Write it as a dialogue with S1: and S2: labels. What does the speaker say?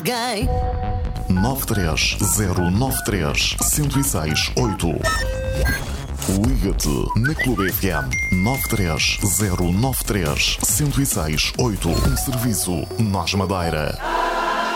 S1: alguém.
S2: 93093-1068. Liga-te na Clube FM 93093-1068. Um serviço Nós Madeira.